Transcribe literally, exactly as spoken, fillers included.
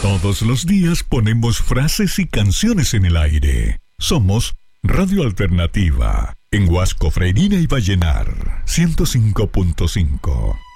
Todos los días ponemos frases y canciones en el aire. Somos Radio Alternativa, en Huasco, Freirina y Vallenar, ciento cinco punto cinco.